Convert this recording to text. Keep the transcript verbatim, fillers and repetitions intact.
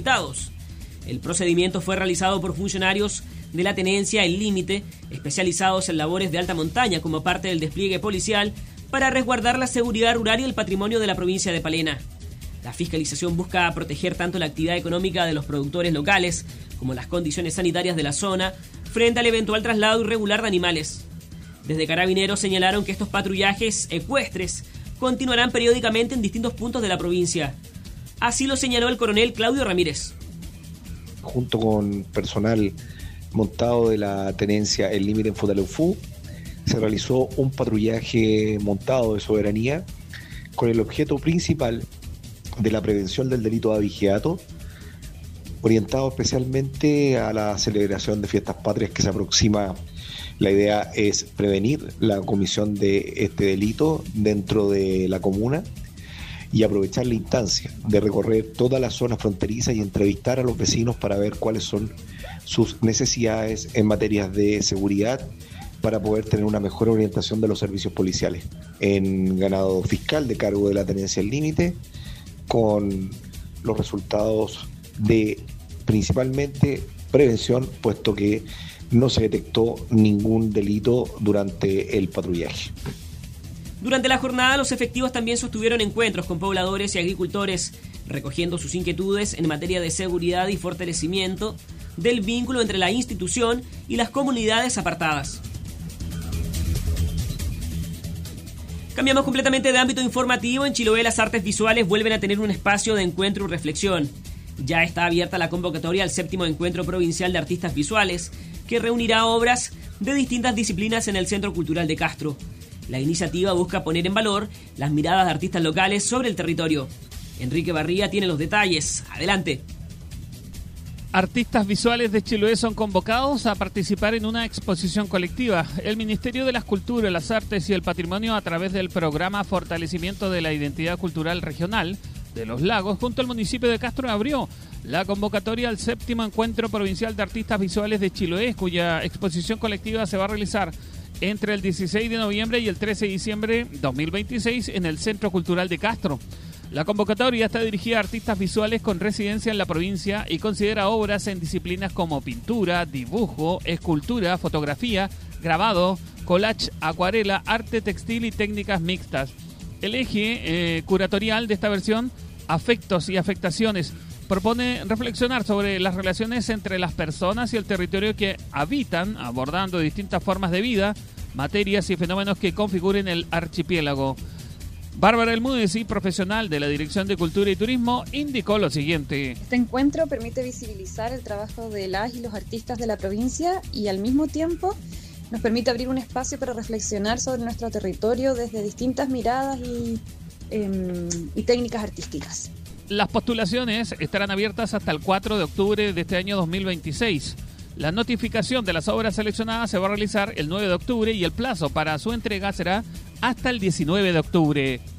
acreditados. El procedimiento fue realizado por funcionarios de la Tenencia El Límite, especializados en labores de alta montaña como parte del despliegue policial para resguardar la seguridad rural y el patrimonio de la provincia de Palena. La fiscalización busca proteger tanto la actividad económica de los productores locales como las condiciones sanitarias de la zona frente al eventual traslado irregular de animales. Desde Carabineros señalaron que estos patrullajes ecuestres continuarán periódicamente en distintos puntos de la provincia. Así lo señaló el coronel Claudio Ramírez. Junto con personal montado de la Tenencia El Límite en Futaleufú, se realizó un patrullaje montado de soberanía con el objeto principal de la prevención del delito de abigeato, orientado especialmente a la celebración de fiestas patrias que se aproxima. La idea es prevenir la comisión de este delito dentro de la comuna y aprovechar la instancia de recorrer toda la zona fronteriza y entrevistar a los vecinos para ver cuáles son sus necesidades en materia de seguridad para poder tener una mejor orientación de los servicios policiales. En ganado fiscal de cargo de la Tenencia El Límite, con los resultados de principalmente prevención, puesto que no se detectó ningún delito durante el patrullaje. Durante la jornada, los efectivos también sostuvieron encuentros con pobladores y agricultores, recogiendo sus inquietudes en materia de seguridad y fortalecimiento del vínculo entre la institución y las comunidades apartadas. Cambiamos completamente de ámbito informativo. En Chiloé, las artes visuales vuelven a tener un espacio de encuentro y reflexión. Ya está abierta la convocatoria al séptimo Encuentro Provincial de Artistas Visuales, que reunirá obras de distintas disciplinas en el Centro Cultural de Castro. La iniciativa busca poner en valor las miradas de artistas locales sobre el territorio. Enrique Barría tiene los detalles. Adelante. Artistas visuales de Chiloé son convocados a participar en una exposición colectiva. El Ministerio de las Culturas, las Artes y el Patrimonio, a través del programa Fortalecimiento de la Identidad Cultural Regional de los Lagos, junto al municipio de Castro, abrió la convocatoria al séptimo Encuentro Provincial de Artistas Visuales de Chiloé, cuya exposición colectiva se va a realizar entre el dieciséis de noviembre y el trece de diciembre de dos mil veintiséis en el Centro Cultural de Castro. La convocatoria está dirigida a artistas visuales con residencia en la provincia y considera obras en disciplinas como pintura, dibujo, escultura, fotografía, grabado, collage, acuarela, arte textil y técnicas mixtas. El eje eh, curatorial de esta versión, Afectos y Afectaciones, propone reflexionar sobre las relaciones entre las personas y el territorio que habitan, abordando distintas formas de vida, materias y fenómenos que configuren el archipiélago. Bárbara Elmúdez, profesional de la Dirección de Cultura y Turismo, indicó lo siguiente. Este encuentro permite visibilizar el trabajo de las y los artistas de la provincia y al mismo tiempo nos permite abrir un espacio para reflexionar sobre nuestro territorio desde distintas miradas y, eh, y técnicas artísticas. Las postulaciones estarán abiertas hasta el cuatro de octubre de este año dos mil veintiséis. La notificación de las obras seleccionadas se va a realizar el nueve de octubre y el plazo para su entrega será hasta el diecinueve de octubre.